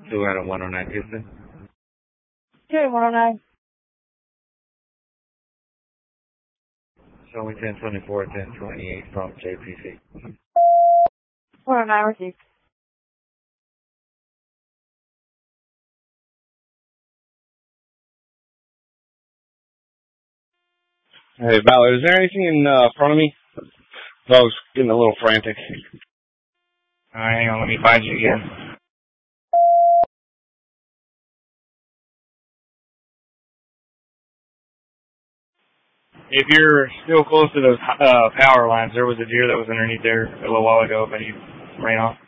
2 out of 109 Houston. 109. Showing 1024, 1028 from JPC. 109 received. Hey, Ballard, is there anything in front of me? I was getting a little frantic. Alright, hang on, let me find you again. If you're still close to those power lines, there was a deer that was underneath there a little while ago, but he ran off.